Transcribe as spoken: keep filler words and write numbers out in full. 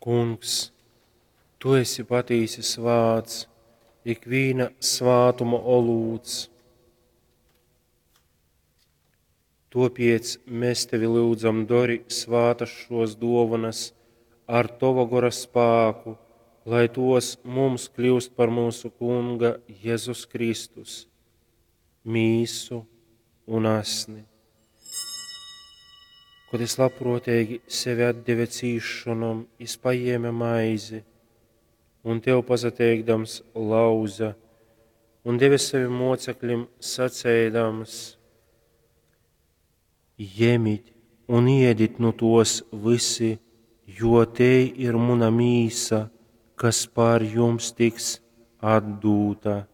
Kungs, Tu esi patīsis vārds, ikviena svātuma olūts. Topiec mēs Tevi lūdzam dori svātas šos dovanas ar Tova gora spāku, lai tos mums kļūst par mūsu Kunga Jēzus Kristus, mīsu un asni. Kad es labprotīgi sevi atdeve cīšanam, es paēme maizi, un Tev pazateikdams lauza, un deve sevi mocekļiem sacēdams: Jemit un iedit no tos visi, jo te ir muna mīsa, kas pār jums tiks atdūta.